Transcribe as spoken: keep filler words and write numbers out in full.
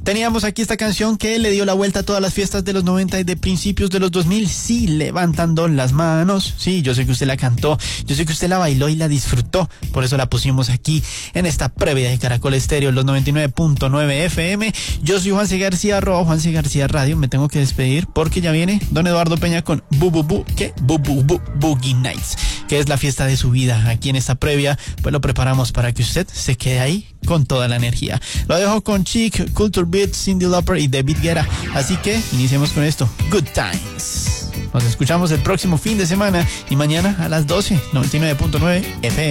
Teníamos aquí esta canción que le dio la vuelta a todas las fiestas de los noventa y de principios de los dos mil. Sí, levantando las manos. Sí, yo sé que usted la cantó, yo sé que usted la bailó y la disfrutó. Por eso la pusimos aquí en esta previa de Caracol Estéreo, los noventa y nueve punto nueve F M. Yo soy Juanse García, arroba Juanse García Radio. Me tengo que despedir porque ya viene don Eduardo Peña con Bu Bu Bu, ¿qué? Bu Bu Bu Boogie Nights, que es la fiesta de su vida. Aquí en esta previa, pues lo preparamos para que usted se quede ahí con toda la energía. Lo dejo con Chic, Culture Beats, Cyndi Lauper y David Guetta. Así que iniciemos con esto. Good Times. Nos escuchamos el próximo fin de semana y mañana a las doce, noventa y nueve punto nueve F M.